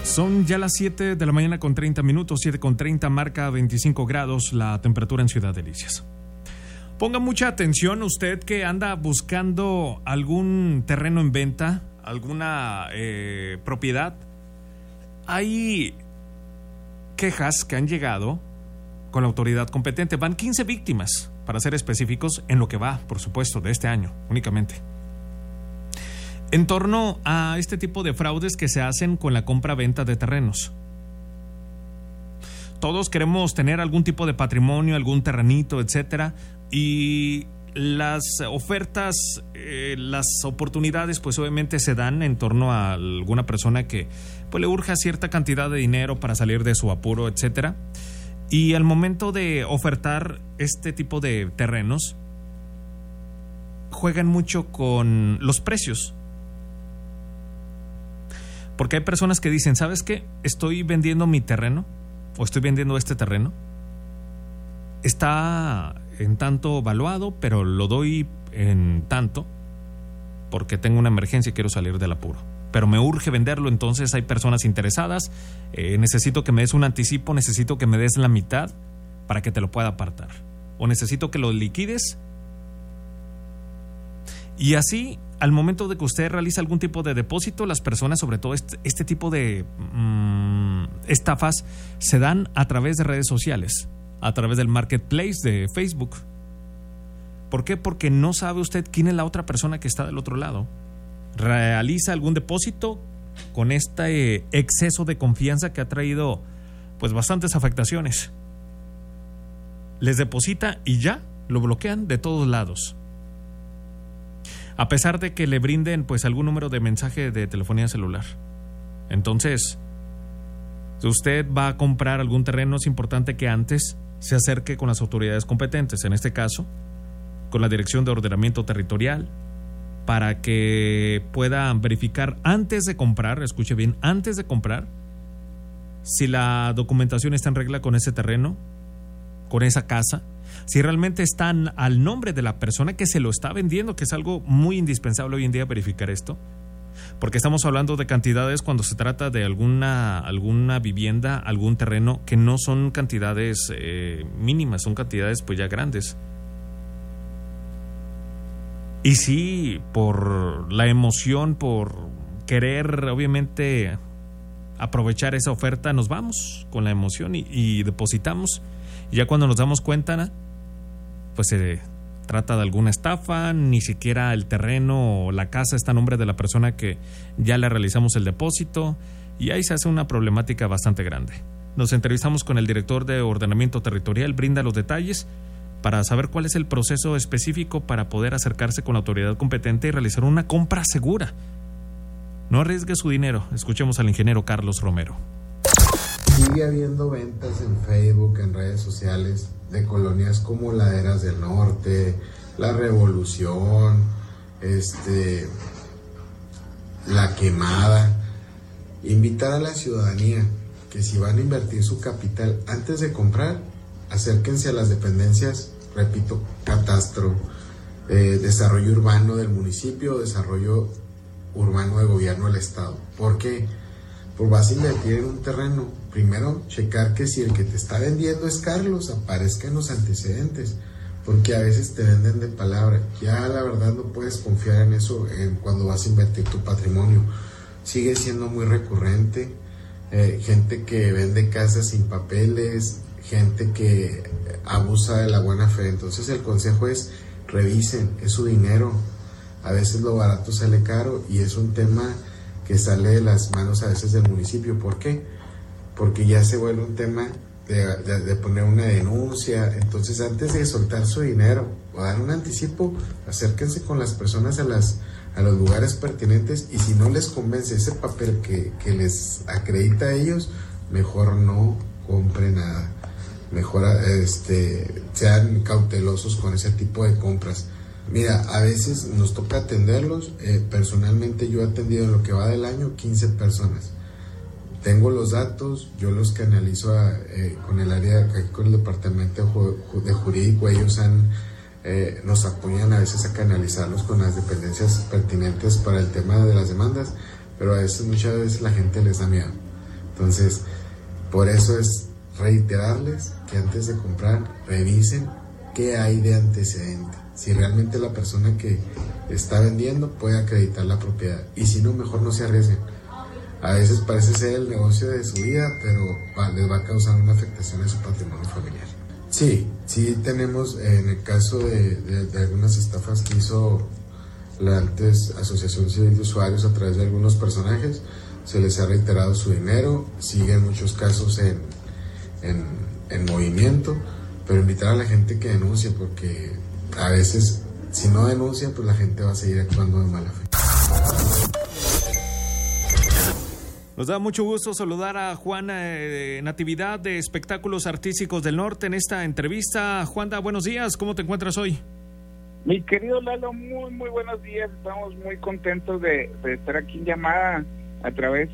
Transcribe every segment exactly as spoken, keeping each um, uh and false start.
Son ya las siete de la mañana con treinta minutos, siete con treinta, marca veinticinco grados la temperatura en Ciudad Delicias. Ponga mucha atención usted que anda buscando algún terreno en venta, alguna eh, propiedad. Hay quejas que han llegado con la autoridad competente. Van quince víctimas, para ser específicos, en lo que va, por supuesto, de este año únicamente, en torno a este tipo de fraudes que se hacen con la compra-venta de terrenos. Todos queremos tener algún tipo de patrimonio, algún terrenito, etcétera, y las ofertas, eh, las oportunidades, pues obviamente se dan en torno a alguna persona que pues le urge cierta cantidad de dinero para salir de su apuro, etcétera. Y al momento de ofertar este tipo de terrenos, juegan mucho con los precios. Porque hay personas que dicen, ¿sabes qué? Estoy vendiendo mi terreno, o estoy vendiendo este terreno. Está en tanto valuado, pero lo doy en tanto porque tengo una emergencia y quiero salir del apuro. Pero me urge venderlo, entonces hay personas interesadas. Eh, necesito que me des un anticipo, necesito que me des la mitad para que te lo pueda apartar. O necesito que lo liquides. Y así, al momento de que usted realiza algún tipo de depósito, las personas, sobre todo este, este tipo de mmm, estafas, se dan a través de redes sociales, a través del marketplace de Facebook. ¿Por qué? Porque no sabe usted quién es la otra persona que está del otro lado. Realiza algún depósito con este exceso de confianza que ha traído pues bastantes afectaciones. Les deposita y ya lo bloquean de todos lados. A pesar de que le brinden pues algún número de mensaje de telefonía celular. Entonces, si usted va a comprar algún terreno, es importante que antes se acerque con las autoridades competentes, en este caso, con la Dirección de Ordenamiento Territorial, para que puedan verificar antes de comprar, escuche bien, antes de comprar, si la documentación está en regla con ese terreno, con esa casa, si realmente están al nombre de la persona que se lo está vendiendo, que es algo muy indispensable hoy en día verificar esto, porque estamos hablando de cantidades cuando se trata de alguna, alguna vivienda, algún terreno, que no son cantidades eh, mínimas, son cantidades pues ya grandes. Y sí, por la emoción, por querer obviamente aprovechar esa oferta, nos vamos con la emoción y, y depositamos. Y ya cuando nos damos cuenta, pues se trata de alguna estafa, ni siquiera el terreno o la casa está a nombre de la persona que ya le realizamos el depósito, y ahí se hace una problemática bastante grande. Nos entrevistamos con el director de Ordenamiento Territorial, brinda los detalles para saber cuál es el proceso específico para poder acercarse con la autoridad competente y realizar una compra segura. No arriesgue su dinero. Escuchemos al ingeniero Carlos Romero. Sigue habiendo ventas en Facebook, en redes sociales, de colonias como Laderas del Norte, La Revolución, este, La Quemada. Invitar a la ciudadanía que si van a invertir su capital antes de comprar, acérquense a las dependencias, repito, catastro, eh, desarrollo urbano del municipio, desarrollo urbano de gobierno del estado. ¿Por qué? Pues vas a invertir en un terreno. Primero, checar que si el que te está vendiendo es Carlos, aparezca en los antecedentes, porque a veces te venden de palabra. Ya la verdad no puedes confiar en eso en cuando vas a invertir tu patrimonio. Sigue siendo muy recurrente. Eh, gente que vende casas sin papeles, gente que abusa de la buena fe. Entonces el consejo es, revisen, es su dinero. A veces lo barato sale caro y es un tema que sale de las manos a veces del municipio. ¿Por qué? Porque ya se vuelve un tema de, de, de poner una denuncia. Entonces antes de soltar su dinero o dar un anticipo, acérquense con las personas a las a los lugares pertinentes, y si no les convence ese papel que, que les acredita a ellos, mejor no compre nada. Mejor este, sean cautelosos con ese tipo de compras. Mira, a veces nos toca atenderlos. Eh, personalmente yo he atendido en lo que va del año quince personas. Tengo los datos, yo los canalizo a, eh, con el área, aquí con el departamento de jurídico. Ellos han, eh, nos apoyan a veces a canalizarlos con las dependencias pertinentes para el tema de las demandas, pero a veces, muchas veces la gente les da miedo. Entonces, por eso es reiterarles que antes de comprar revisen qué hay de antecedente, si realmente la persona que está vendiendo puede acreditar la propiedad, y si no, mejor no se arriesguen. A veces parece ser el negocio de su vida, pero va, les va a causar una afectación a su patrimonio familiar. Sí, sí tenemos, en el caso de, de, de algunas estafas que hizo la antes Asociación Civil de Usuarios a través de algunos personajes, se les ha reiterado su dinero, siguen muchos casos en, en, en movimiento, pero invitar a la gente que denuncie, porque a veces si no denuncia, pues la gente va a seguir actuando de mala fe. Nos da mucho gusto saludar a Juan eh, Natividad de Espectáculos Artísticos del Norte en esta entrevista. Juanda, buenos días, ¿cómo te encuentras hoy? Mi querido Lalo, muy muy buenos días, estamos muy contentos de, de estar aquí en llamada a través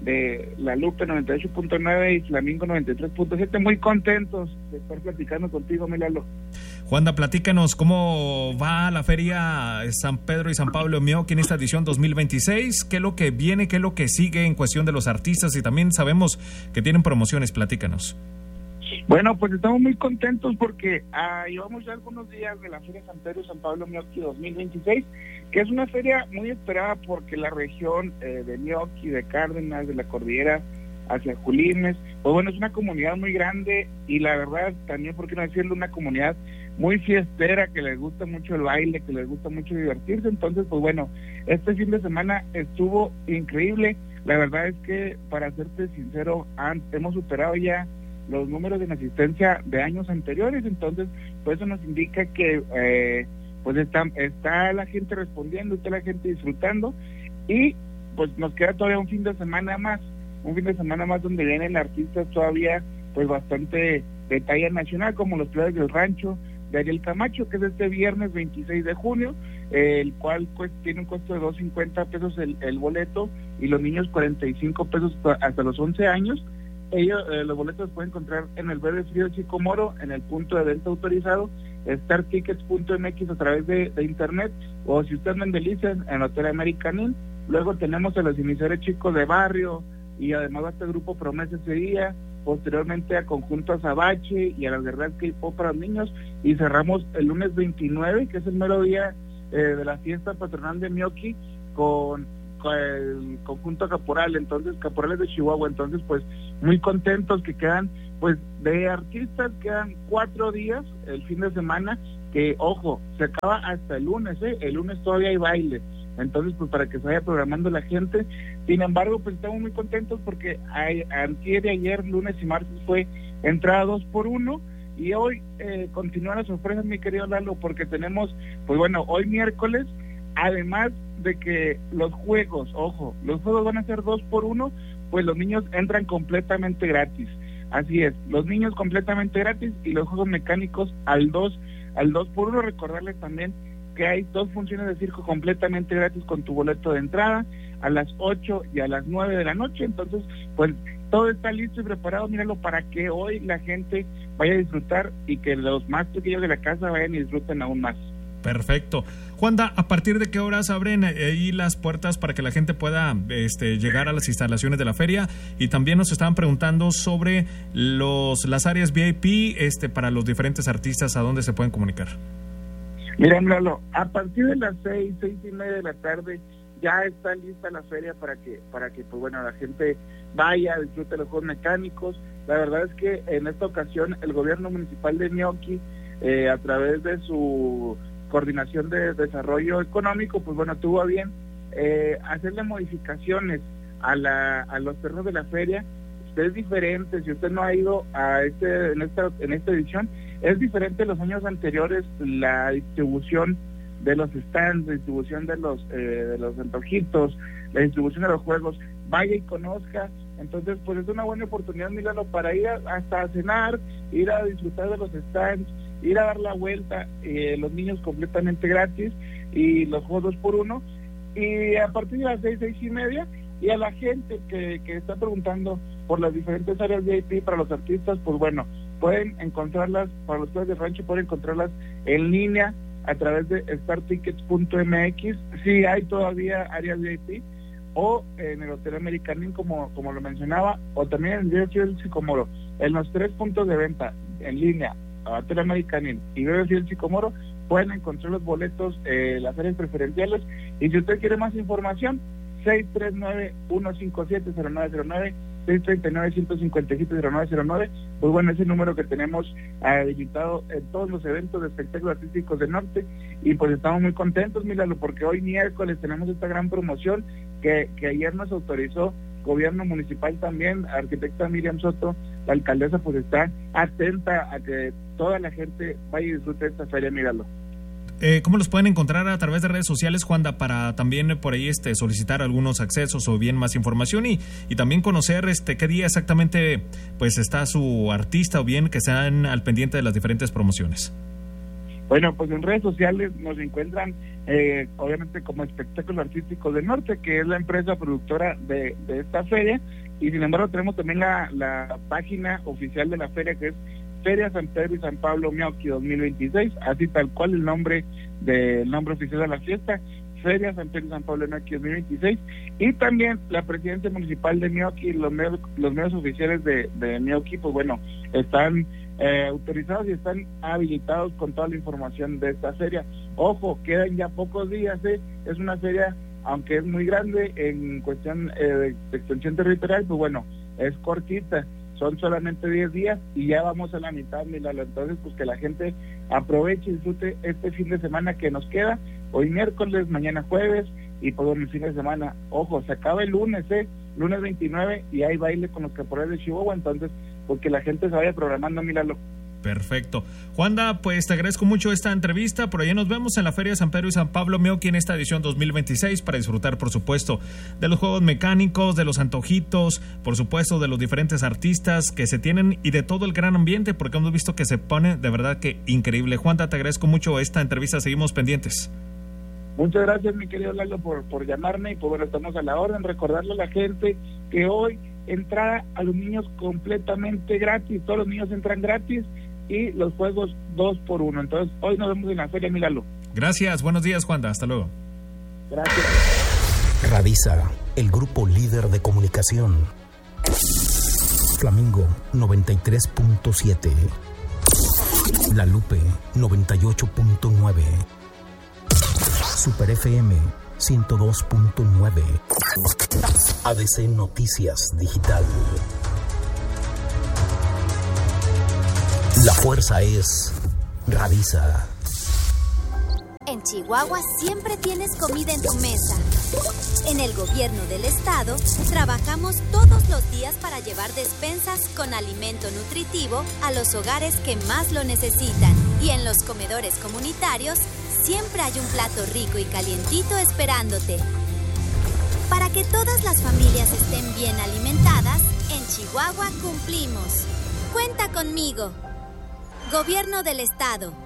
de La Lupe noventa y ocho punto nueve y Flamingo noventa y tres punto siete, muy contentos de estar platicando contigo, mi Lalo. Juanda, platícanos cómo va la feria San Pedro y San Pablo Meoqui en esta edición dos mil veintiséis, qué es lo que viene, qué es lo que sigue en cuestión de los artistas, y también sabemos que tienen promociones, platícanos. Bueno, pues estamos muy contentos porque ah, llevamos ya algunos días de la Feria San Pedro y San Pablo Meoqui dos mil veintiséis, que es una feria muy esperada porque la región eh, de Meoqui, de Cárdenas, de la Cordillera hacia Julines, pues bueno, es una comunidad muy grande y la verdad también, por qué no decirlo, una comunidad muy fiestera, que les gusta mucho el baile, que les gusta mucho divertirse. Entonces, pues bueno, este fin de semana estuvo increíble. La verdad es que, para serte sincero, han, hemos superado ya los números de asistencia de años anteriores, entonces pues eso nos indica que eh, pues está, está la gente respondiendo, está la gente disfrutando, y pues nos queda todavía un fin de semana más, un fin de semana más donde vienen artistas todavía pues bastante de talla nacional, como los Players del Rancho de Ariel Camacho, que es este viernes veintiséis de junio, eh, el cual pues tiene un costo de doscientos cincuenta pesos el, el boleto, y los niños cuarenta y cinco pesos hasta los once años. Ellos, eh, los boletos pueden encontrar en el Verde Frío Chico Moro, en el punto de venta autorizado, star tickets punto m x a través de, de internet, o si usted me endeliza en Hotel American Inn. Luego tenemos a los iniciadores chicos de barrio, y además a este grupo Promesa ese día, posteriormente a Conjunto Azabache y a las guerreras K-pop para los niños, y cerramos el lunes veintinueve, que es el mero día eh, de la fiesta patronal de Meoqui, con el conjunto Caporal, entonces Caporales de Chihuahua. Entonces pues muy contentos que quedan, pues de artistas quedan cuatro días el fin de semana, que ojo, se acaba hasta el lunes, ¿eh? El lunes todavía hay baile, entonces pues para que se vaya programando la gente. Sin embargo, pues estamos muy contentos porque hay, antier y ayer, lunes y martes, fue entrada dos por uno, y hoy eh, continúan las sorpresas, mi querido Lalo, porque tenemos, pues bueno, hoy miércoles, además de que los juegos, ojo, los juegos van a ser dos por uno, pues los niños entran completamente gratis. Así es, los niños completamente gratis, y los juegos mecánicos al dos, al dos por uno. Recordarles también que hay dos funciones de circo completamente gratis con tu boleto de entrada, a las ocho y a las nueve de la noche. Entonces, pues todo está listo y preparado, míralo, para que hoy la gente vaya a disfrutar, y que los más pequeños de la casa vayan y disfruten aún más. Perfecto. Juanda, ¿a partir de qué horas abren ahí las puertas para que la gente pueda este, llegar a las instalaciones de la feria? Y también nos estaban preguntando sobre los las áreas V I P este, para los diferentes artistas, ¿a dónde se pueden comunicar? Mira, Lalo, a partir de las seis, seis y media de la tarde ya está lista la feria para que, para que pues bueno, la gente vaya, disfrute los juegos mecánicos. La verdad es que en esta ocasión el gobierno municipal de Meoqui, eh, a través de su Coordinación de Desarrollo Económico, pues bueno, tuvo a bien eh, hacerle modificaciones a la a los terrenos de la feria. Es diferente, si usted no ha ido a este en esta en esta edición, es diferente a los años anteriores, la distribución de los stands, la distribución de los eh, de los antojitos, la distribución de los juegos. Vaya y conozca. Entonces pues es una buena oportunidad, míralo, para ir a, hasta a cenar, ir a disfrutar de los stands, ir a dar la vuelta, eh, los niños completamente gratis, y los juegos dos por uno, y a partir de las seis, seis y media. Y a la gente que, que está preguntando por las diferentes áreas V I P para los artistas, pues bueno, pueden encontrarlas, para los Players del Rancho pueden encontrarlas en línea a través de star tickets punto m x. Sí hay todavía áreas V I P, o en el Hotel Americanín, como, como lo mencionaba, o también en el Hotel Sicomoro. En los tres puntos de venta en línea, Hotel Americanín y Hotel Sicomoro, pueden encontrar los boletos, eh, las áreas preferenciales. Y si usted quiere más información, seis tres nueve, uno cinco siete, cero nueve cero nueve, seis tres nueve, uno cinco siete, cero nueve cero nueve. Pues bueno, ese número que tenemos habilitado en todos los eventos de espectáculos artísticos del norte. Y pues estamos muy contentos, míralo, porque hoy miércoles tenemos esta gran promoción que, que ayer nos autorizó gobierno municipal también. Arquitecta Miriam Soto, la alcaldesa, pues está atenta a que toda la gente vaya y disfrute esta feria, míralo. Eh, ¿Cómo los pueden encontrar a través de redes sociales, Juanda, para también por ahí este solicitar algunos accesos o bien más información y, y también conocer este qué día exactamente pues está su artista o bien que están al pendiente de las diferentes promociones? Bueno, pues en redes sociales nos encuentran eh, obviamente como Espectáculo Artístico del Norte, que es la empresa productora de, de esta feria, y sin embargo tenemos también la, la página oficial de la feria, que es Feria San Pedro y San Pablo Meoqui dos mil veintiséis, así tal cual el nombre del nombre oficial de la fiesta, Feria San Pedro y San Pablo Meoqui dos mil veintiséis, y también la presidencia municipal de Meoqui, los medios, los medios oficiales de, de Meoqui, pues bueno, están eh, autorizados y están habilitados con toda la información de esta feria. Ojo, quedan ya pocos días, ¿eh? Es una feria, aunque es muy grande en cuestión eh, de extensión territorial, pues bueno, es cortita. Son solamente diez días y ya vamos a la mitad, Milalo. Entonces, pues que la gente aproveche y disfrute este fin de semana que nos queda. Hoy miércoles, mañana jueves y por el fin de semana. Ojo, se acaba el lunes, ¿eh? Lunes veintinueve y hay baile con los caporales de Chihuahua. Entonces, porque la gente se vaya programando, Milalo. Perfecto. Juanda, pues te agradezco mucho esta entrevista. Por allá nos vemos en la Feria San Pedro y San Pablo Meoqui en esta edición dos mil veintiséis para disfrutar, por supuesto, de los juegos mecánicos, de los antojitos, por supuesto, de los diferentes artistas que se tienen y de todo el gran ambiente, porque hemos visto que se pone de verdad que increíble. Juanda, te agradezco mucho esta entrevista. Seguimos pendientes. Muchas gracias, mi querido Lalo, por, por llamarme y pues bueno, estamos a la orden. Recordarle a la gente que hoy entrada a los niños completamente gratis. Todos los niños entran gratis y los juegos dos por uno. Entonces, hoy nos vemos en la feria, míralo. Gracias, buenos días, Juanda, hasta luego. Gracias. Radisa, el grupo líder de comunicación. Flamingo noventa y tres punto siete. La Lupe noventa y ocho punto nueve. Super F M ciento dos punto nueve. A D C Noticias Digital. La fuerza es Radisa. En Chihuahua siempre tienes comida en tu mesa. En el gobierno del estado trabajamos todos los días para llevar despensas con alimento nutritivo a los hogares que más lo necesitan. Y en los comedores comunitarios siempre hay un plato rico y calientito esperándote. Para que todas las familias estén bien alimentadas, en Chihuahua cumplimos. Cuenta conmigo. Gobierno del Estado.